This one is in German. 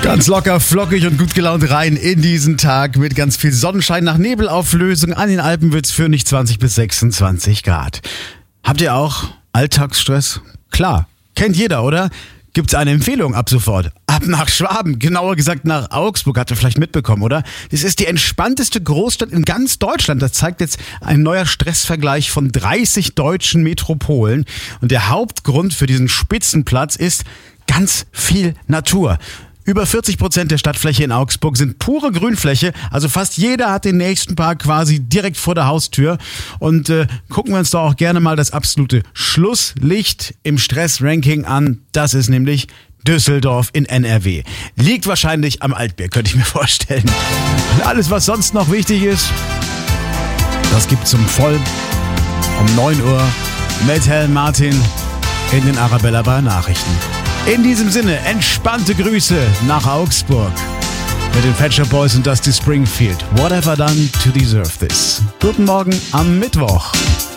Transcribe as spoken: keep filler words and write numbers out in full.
Ganz locker, flockig und gut gelaunt rein in diesen Tag mit ganz viel Sonnenschein nach Nebelauflösung. An den Alpen wird's für nicht zwanzig bis sechsundzwanzig Grad. Habt ihr auch Alltagsstress? Klar, kennt jeder, oder? Gibt's eine Empfehlung ab sofort? Ab nach Schwaben, genauer gesagt nach Augsburg, habt ihr vielleicht mitbekommen, oder? Das ist die entspannteste Großstadt in ganz Deutschland. Das zeigt jetzt ein neuer Stressvergleich von dreißig deutschen Metropolen. Und der Hauptgrund für diesen Spitzenplatz ist ganz viel Natur. Über vierzig Prozent der Stadtfläche in Augsburg sind pure Grünfläche. Also fast jeder hat den nächsten Park quasi direkt vor der Haustür. Und äh, gucken wir uns doch auch gerne mal das absolute Schlusslicht im Stressranking an. Das ist nämlich Düsseldorf in N R W. Liegt wahrscheinlich am Altbier, könnte ich mir vorstellen. Und alles, was sonst noch wichtig ist, das gibt's zum Voll um neun Uhr mit Helen Martin in den Arabella Bar Nachrichten. In diesem Sinne, entspannte Grüße nach Augsburg mit den Pet Shop Boys und Dusty Springfield. Whatever done to deserve this. Guten Morgen am Mittwoch.